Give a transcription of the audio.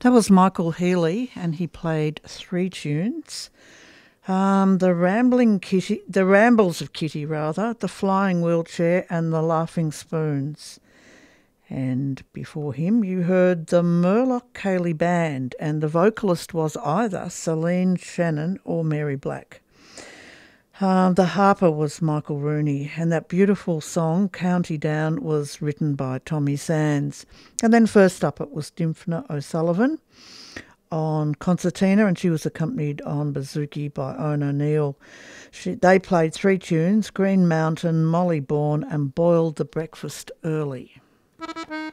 That was Michael Healy, and he played three tunes. The Rambles of Kitty, rather, The Flying Wheelchair, and The Laughing Spoons. And before him, you heard the Murloc Cayley Band, and the vocalist was either Celine Shannon or Mary Black. The harper was Michael Rooney, and that beautiful song, County Down, was written by Tommy Sands. And then first up, it was Dymphna O'Sullivan on concertina, and she was accompanied on bouzouki by Owen O'Neill. They played three tunes, Green Mountain, Molly Bourne, and Boiled the Breakfast Early.